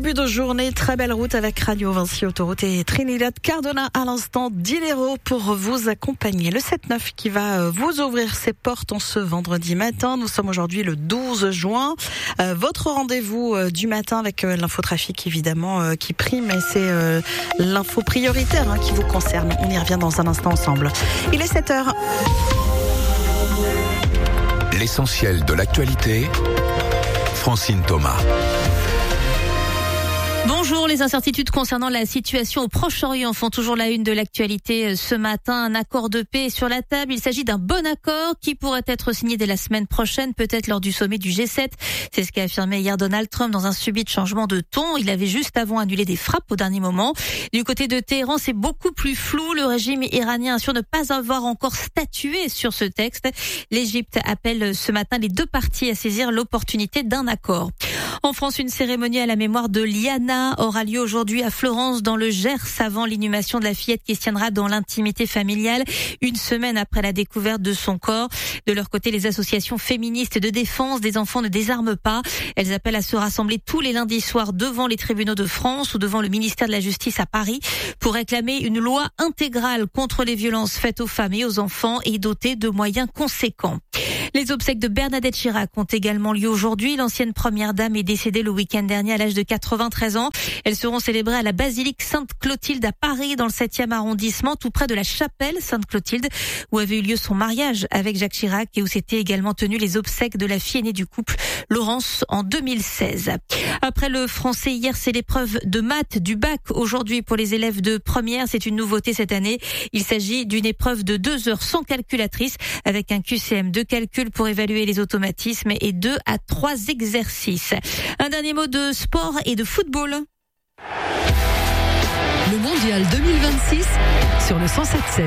début de journée, très belle route avec Radio Vinci Autoroute et Trinidad Cardona à l'instant d'Ilero pour vous accompagner. Le 7-9 qui va vous ouvrir ses portes en ce vendredi matin. Nous sommes aujourd'hui le 12 juin. Votre rendez-vous du matin avec l'infotrafic évidemment qui prime et c'est l'info prioritaire qui vous concerne. On y revient dans un instant ensemble. Il est 7h. L'essentiel de l'actualité, Francine Thomas. Bonjour, les incertitudes concernant la situation au Proche-Orient font toujours la une de l'actualité ce matin. Un accord de paix est sur la table. Il s'agit d'un bon accord qui pourrait être signé dès la semaine prochaine, peut-être lors du sommet du G7. C'est ce qu'a affirmé hier Donald Trump dans un subit changement de ton. Il avait juste avant annulé des frappes au dernier moment. Du côté de Téhéran, c'est beaucoup plus flou. Le régime iranien assure ne pas avoir encore statué sur ce texte. L'Égypte appelle ce matin les deux parties à saisir l'opportunité d'un accord. En France, une cérémonie à la mémoire de Liana aura lieu aujourd'hui à Florence dans le Gers avant l'inhumation de la fillette qui se tiendra dans l'intimité familiale une semaine après la découverte de son corps. De leur côté, les associations féministes de défense des enfants ne désarment pas. Elles appellent à se rassembler tous les lundis soirs devant les tribunaux de France ou devant le ministère de la Justice à Paris pour réclamer une loi intégrale contre les violences faites aux femmes et aux enfants et dotée de moyens conséquents. Les obsèques de Bernadette Chirac ont également lieu aujourd'hui. L'ancienne première dame est décédée le week-end dernier à l'âge de 93 ans. Elles seront célébrées à la basilique Sainte-Clotilde à Paris, dans le 7e arrondissement, tout près de la chapelle Sainte-Clotilde, où avait eu lieu son mariage avec Jacques Chirac et où s'étaient également tenues les obsèques de la fille aînée du couple, Laurence, en 2016. Après le français hier, c'est l'épreuve de maths du bac aujourd'hui pour les élèves de première. C'est une nouveauté cette année. Il s'agit d'une épreuve de 2 heures sans calculatrice avec un QCM de calcul pour évaluer les automatismes et 2 à 3 exercices. Un dernier mot de sport et de football. Le Mondial 2026 sur le 107.7.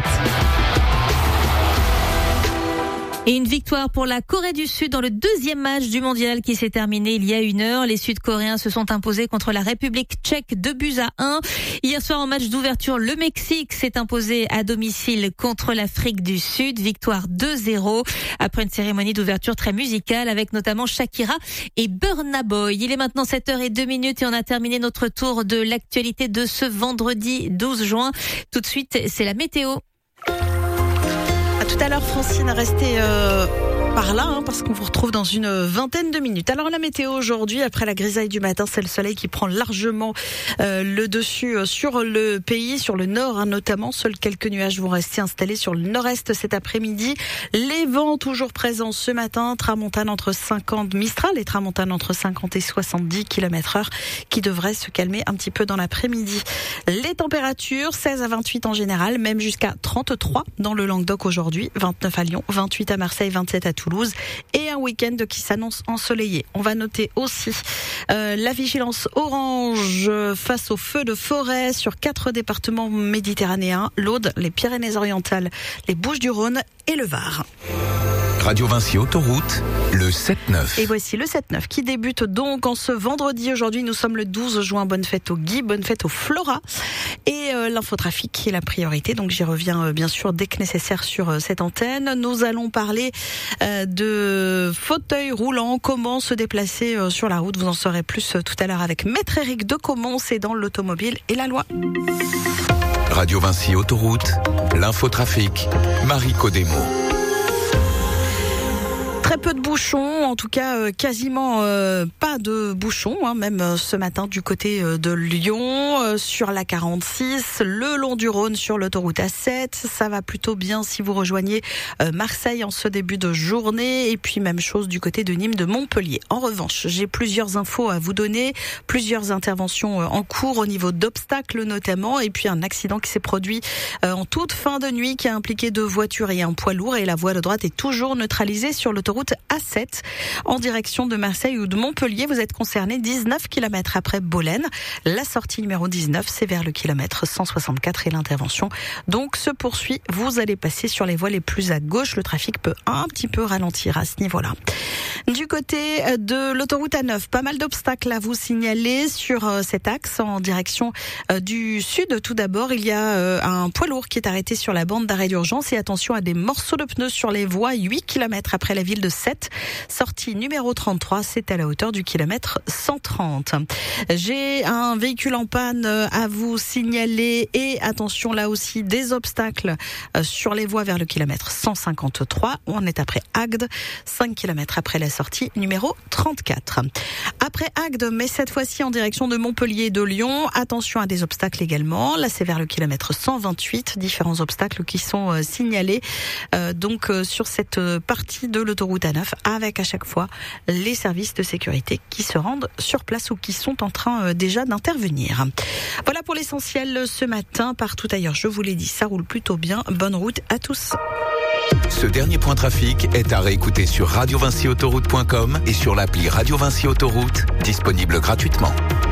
Et une victoire pour la Corée du Sud dans le deuxième match du mondial qui s'est terminé il y a 1 heure. Les Sud-Coréens se sont imposés contre la République tchèque 2-1. Hier soir en match d'ouverture, le Mexique s'est imposé à domicile contre l'Afrique du Sud. Victoire 2-0 après une cérémonie d'ouverture très musicale avec notamment Shakira et Burna Boy. Il est maintenant 7h02 et on a terminé notre tour de l'actualité de ce vendredi 12 juin. Tout de suite, c'est la météo. Tout à l'heure, Francine, restez par là parce qu'on vous retrouve dans une vingtaine de minutes. Alors la météo aujourd'hui, après la grisaille du matin, c'est le soleil qui prend largement le dessus sur le pays, sur le nord notamment. Seuls quelques nuages vont rester installés sur le nord-est cet après-midi. Les vents toujours présents ce matin, tramontane entre 50 Mistral et tramontane entre 50 et 70 km/h qui devrait se calmer un petit peu dans l'après-midi. Les températures 16 à 28 en général, même jusqu'à 33 dans le Languedoc aujourd'hui. 29 à Lyon, 28 à Marseille, 27 à Toulouse et un week-end qui s'annonce ensoleillé. On va noter aussi la vigilance orange face aux feux de forêt sur 4 départements méditerranéens, l'Aude, les Pyrénées-Orientales, les Bouches-du-Rhône et le Var. Radio Vinci Autoroute, le 7-9. Et voici le 7-9 qui débute donc en ce vendredi. Aujourd'hui, nous sommes le 12 juin. Bonne fête au Guy, bonne fête au Flora. Et l'infotrafic qui est la priorité. Donc j'y reviens bien sûr dès que nécessaire sur cette antenne. Nous allons parler de fauteuils roulants, comment se déplacer sur la route. Vous en saurez plus tout à l'heure avec Maître Éric Decomont. C'est dans l'automobile et la loi. Radio Vinci Autoroute, l'infotrafic, Marie Codemo. Très peu de bouchons, en tout cas quasiment pas de bouchons, même ce matin du côté de Lyon, sur la 46, le long du Rhône sur l'autoroute A7. Ça va plutôt bien si vous rejoignez Marseille en ce début de journée, et puis même chose du côté de Nîmes, de Montpellier. En revanche, j'ai plusieurs infos à vous donner, plusieurs interventions en cours au niveau d'obstacles notamment, et puis un accident qui s'est produit en toute fin de nuit qui a impliqué 2 voitures et un poids lourd, et la voie de droite est toujours neutralisée sur l'autoroute A7 en direction de Marseille ou de Montpellier. Vous êtes concerné 19 km après Bolène. La sortie numéro 19, c'est vers le kilomètre 164 et l'intervention donc se poursuit. Vous allez passer sur les voies les plus à gauche. Le trafic peut un petit peu ralentir à ce niveau-là. Du côté de l'autoroute A9, pas mal d'obstacles à vous signaler sur cet axe en direction du sud. Tout d'abord, il y a un poids lourd qui est arrêté sur la bande d'arrêt d'urgence et attention à des morceaux de pneus sur les voies 8 km après la ville de Sèvres. 7, sortie numéro 33, c'est à la hauteur du kilomètre 130. J'ai un véhicule en panne à vous signaler et attention là aussi des obstacles sur les voies vers le kilomètre 153. On est après Agde, 5 km après la sortie numéro 34. Après Agde, mais cette fois-ci en direction de Montpellier et de Lyon, attention à des obstacles également. Là c'est vers le kilomètre 128, différents obstacles qui sont signalés sur cette partie de l'autoroute A9 avec à chaque fois les services de sécurité qui se rendent sur place ou qui sont en train déjà d'intervenir. Voilà pour l'essentiel ce matin. Partout ailleurs, je vous l'ai dit, ça roule plutôt bien. Bonne route à tous. Ce dernier point trafic est à réécouter sur radiovincyautoroute.com et sur l'appli Radio Vinci Autoroute, disponible gratuitement.